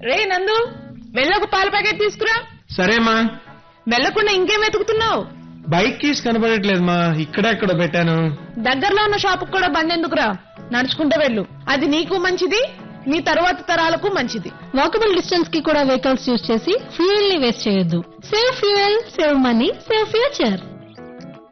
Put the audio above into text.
రే నందు, వెళ్ళొక పాల ప్యాకెట్ తీసుకురా. సరేమా. వెళ్ళకుండా ఇంకేం వెతుకుతున్నావు? బైక్ కీస్ కనపడట్లేదమ్మా, ఇక్కడెక్కడ పెట్టాను. దగ్గరలో ఉన్న షాపుకు కూడా బండి ఎందుకురా, నడుచుకుంటూ వెళ్ళు. అది నీకు మంచిది, నీ తరువాత తరాలకు మంచిది. వాకబుల్ డిస్టెన్స్ కి కూడా వెహికల్స్ యూజ్ చేసి ఫ్యూయల్ ని వేస్ట్ చేయొద్దు. Save fuel, save money, save future.